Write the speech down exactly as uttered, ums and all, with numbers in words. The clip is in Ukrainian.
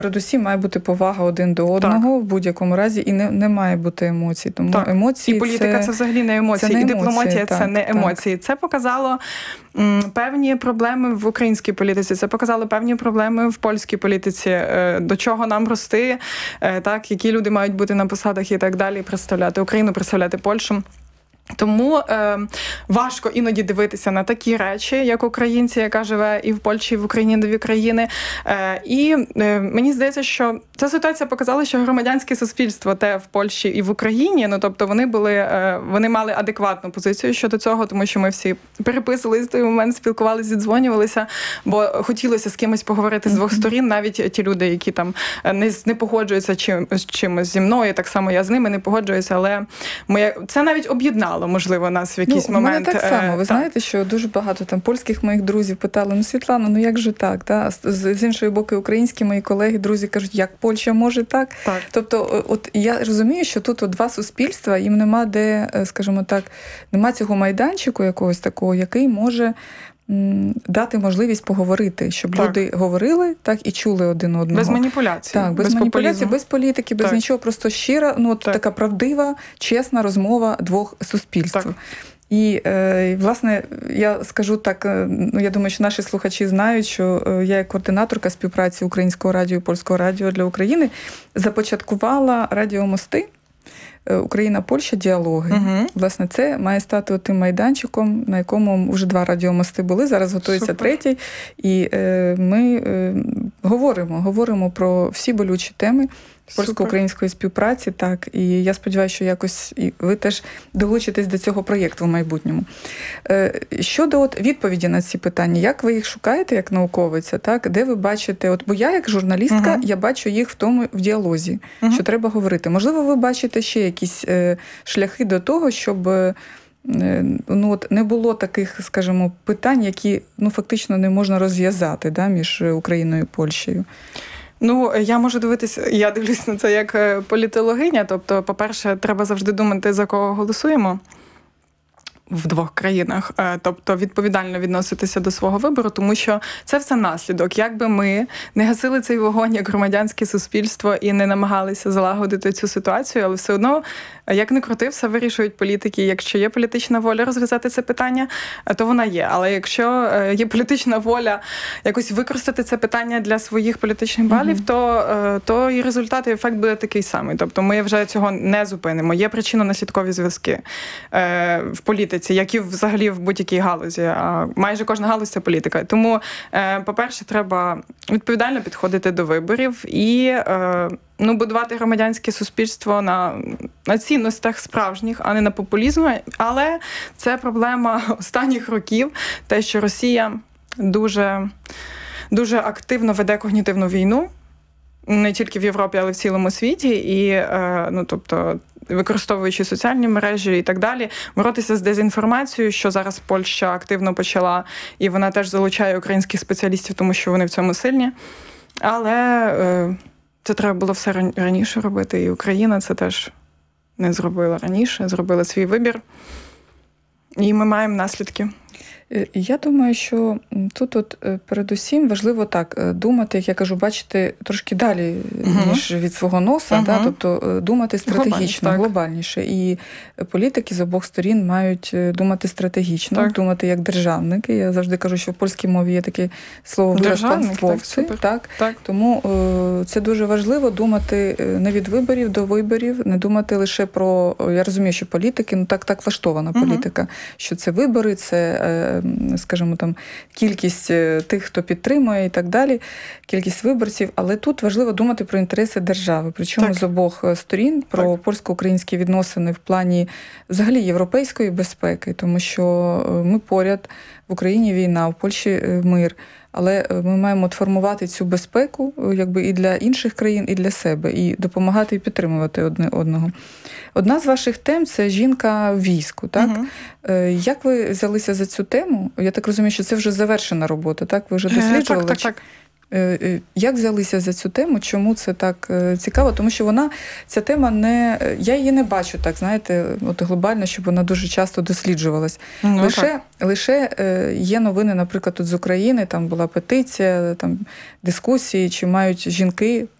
Передусім має бути повага один до одного так. в будь-якому разі, і не, не має бути емоцій. Тому так. емоції і політика це, це взагалі не емоції, це не і емоції, дипломатія так, це не емоції. Так. Це показало м, певні проблеми в українській політиці, це показало певні проблеми в польській політиці, е, до чого нам рости, е, так, які люди мають бути на посадах і так далі, представляти Україну, представляти Польщу. Тому е, важко іноді дивитися на такі речі, як українці, яка живе і в Польщі, і в Україні, дві країни. Е, і е, мені здається, що ця ситуація показала, що громадянське суспільство те в Польщі і в Україні, ну тобто вони були, е, вони мали адекватну позицію щодо цього, тому що ми всі переписувалися в той момент, спілкувалися, зідзвонювалися, бо хотілося з кимось поговорити з двох сторін, навіть ті люди, які там не, не погоджуються чим, з чимось зі мною, так само я з ними не погоджуюся, але моє, це навіть об'єднало, можливо, нас в якийсь ну, момент. У мене так само. Ви так. знаєте, що дуже багато там польських моїх друзів питали, ну, Світлана, ну як же так? Та? З, з іншої боку, українські мої колеги, друзі кажуть, як Польща може так? так? Тобто, от я розумію, що тут от два суспільства, їм нема де, скажімо так, нема цього майданчику якогось такого, який може дати можливість поговорити, щоб так. люди говорили так і чули один одного. Без маніпуляцій. Так, без, без маніпуляцій, без політики, без так. нічого, просто щира, ну от така правдива, чесна розмова двох суспільств. Так. І, е, власне, я скажу так, ну, я думаю, що наші слухачі знають, що я як координаторка співпраці Українського радіо і Польського радіо для України започаткувала радіомости Україна-Польща діалоги. Угу. Власне, це має стати тим майданчиком, на якому вже два радіомости були, зараз готується Супер. третій. І е, ми е, говоримо, говоримо про всі болючі теми польсько-української співпраці, так, і я сподіваюся, що якось і ви теж долучитесь до цього проєкту в майбутньому. Щодо от відповіді на ці питання, як ви їх шукаєте як науковиця, так, де ви бачите, от, бо я як журналістка, uh-huh. я бачу їх в тому, в діалозі, uh-huh. що треба говорити. Можливо, ви бачите ще якісь е, шляхи до того, щоб е, ну, от, не було таких, скажімо, питань, які, ну, фактично не можна розв'язати, да, між Україною і Польщею. Ну, я можу дивитися, я дивлюсь на це як політологиня, тобто, по-перше, треба завжди думати, за кого голосуємо в двох країнах, тобто відповідально відноситися до свого вибору, тому що це все наслідок. Якби ми не гасили цей вогонь як громадянське суспільство і не намагалися залагодити цю ситуацію, але все одно, як не крути, все вирішують політики. Якщо є політична воля розв'язати це питання, то вона є. Але якщо є політична воля якось використати це питання для своїх політичних балів, mm-hmm. то, то і результат, і ефект буде такий самий. Тобто ми вже цього не зупинимо. Є причинно-наслідкові зв'язки в політиці, як і взагалі в будь-якій галузі. А майже кожна галузь – це політика. Тому, по-перше, треба відповідально підходити до виборів і ну, будувати громадянське суспільство на, на цінностях справжніх, а не на популізму. Але це проблема останніх років, те, що Росія дуже, дуже активно веде когнітивну війну, не тільки в Європі, але й в цілому світі, і, ну, тобто, використовуючи соціальні мережі і так далі, боротися з дезінформацією, що зараз Польща активно почала, і вона теж залучає українських спеціалістів, тому що вони в цьому сильні. Але е, це треба було все раніше робити, і Україна це теж не зробила раніше, зробила свій вибір. І ми маємо наслідки. Я думаю, що тут от передусім важливо так думати, як я кажу, бачити трошки далі, uh-huh. ніж від свого носа, uh-huh. да? Тобто думати стратегічно, Глобальні, глобальніше. І політики з обох сторін мають думати стратегічно, так. думати як державники. Я завжди кажу, що в польській мові є таке слово вираз панствовці. Так, так. так. Тому це дуже важливо думати не від виборів до виборів, не думати лише про, я розумію, що політики, ну так, так влаштована uh-huh. політика, що це вибори, це скажімо, там, кількість тих, хто підтримує і так далі, кількість виборців, але тут важливо думати про інтереси держави, причому так. з обох сторін, про так. польсько-українські відносини в плані взагалі європейської безпеки, тому що ми поряд, в Україні війна, в Польщі мир, але ми маємо формувати цю безпеку якби і для інших країн, і для себе, і допомагати і підтримувати одне одного. Одна з ваших тем – це жінка в війську. Так? Угу. Як ви взялися за цю тему? Я так розумію, що це вже завершена робота, так? Ви вже досліджували? Так, так, так. Як взялися за цю тему? Чому це так цікаво? Тому що вона, ця тема не... Я її не бачу так, знаєте, от глобально, щоб вона дуже часто досліджувалась. Ну, лише, лише є новини, наприклад, тут з України, там була петиція, там дискусії, чи мають жінки